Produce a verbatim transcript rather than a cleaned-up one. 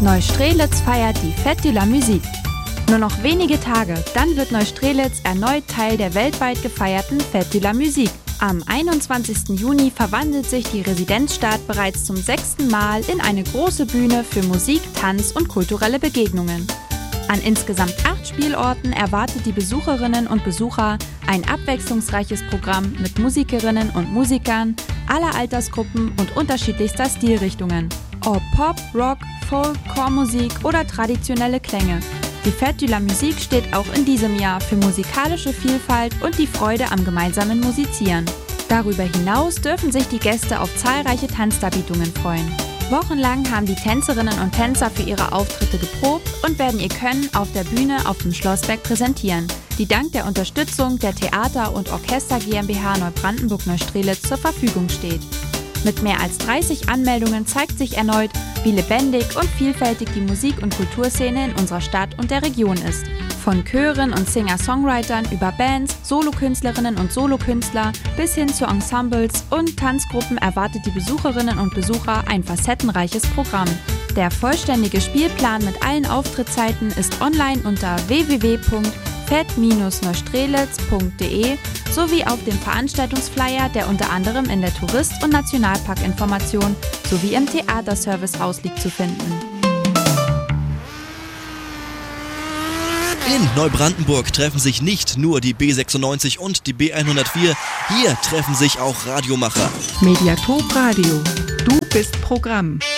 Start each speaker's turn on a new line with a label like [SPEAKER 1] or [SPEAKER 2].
[SPEAKER 1] Neustrelitz feiert die Fête de la Musique. Nur noch wenige Tage, dann wird Neustrelitz erneut Teil der weltweit gefeierten Fête de la Musique. Am einundzwanzigsten Juni verwandelt sich die Residenzstadt bereits zum sechsten Mal in eine große Bühne für Musik, Tanz und kulturelle Begegnungen. An insgesamt acht Spielorten erwartet die Besucherinnen und Besucher ein abwechslungsreiches Programm mit Musikerinnen und Musikern aller Altersgruppen und unterschiedlichster Stilrichtungen. Ob Pop, Rock, Folk, Chormusik oder traditionelle Klänge. Die Fête de la Musique steht auch in diesem Jahr für musikalische Vielfalt und die Freude am gemeinsamen Musizieren. Darüber hinaus dürfen sich die Gäste auf zahlreiche Tanzdarbietungen freuen. Wochenlang haben die Tänzerinnen und Tänzer für ihre Auftritte geprobt und werden ihr Können auf der Bühne auf dem Schlossberg präsentieren, die dank der Unterstützung der Theater- und Orchester GmbH Neubrandenburg-Neustrelitz zur Verfügung steht. Mit mehr als dreißig Anmeldungen zeigt sich erneut, wie lebendig und vielfältig die Musik- und Kulturszene in unserer Stadt und der Region ist. Von Chören und Singer-Songwritern über Bands, Solokünstlerinnen und Solokünstler bis hin zu Ensembles und Tanzgruppen erwartet die Besucherinnen und Besucher ein facettenreiches Programm. Der vollständige Spielplan mit allen Auftrittszeiten ist online unter w w w punkt fett Bindestrich neustrelitz punkt de sowie auf dem Veranstaltungsflyer, der unter anderem in der Tourist- und Nationalparkinformation sowie im Theaterservice ausliegt, zu finden.
[SPEAKER 2] In Neubrandenburg treffen sich nicht nur die B sechsundneunzig und die B hundertvier, hier treffen sich auch Radiomacher.
[SPEAKER 3] Mediatop Radio, du bist Programm.